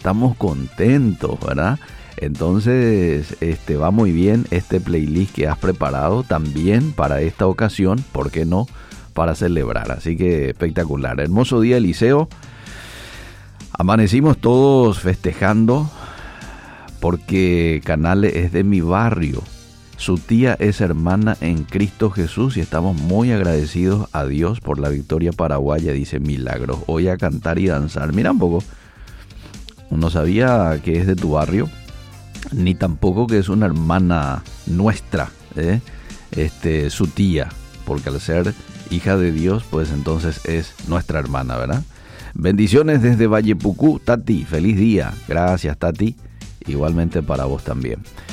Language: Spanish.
estamos contentos, ¿verdad? Entonces, va muy bien este playlist que has preparado también para esta ocasión, ¿por qué no? Para celebrar, así que espectacular. Hermoso día, Eliseo. Amanecimos todos festejando porque Canales es de mi barrio. Su tía es hermana en Cristo Jesús y estamos muy agradecidos a Dios por la victoria paraguaya, dice Milagros. Hoy a cantar y danzar. Mira un poco, no sabía que es de tu barrio, ni tampoco que es una hermana nuestra, su tía, porque al ser hija de Dios, pues entonces es nuestra hermana, ¿verdad? Bendiciones desde Valle Pucú, Tati, feliz día. Gracias, Tati, igualmente para vos también.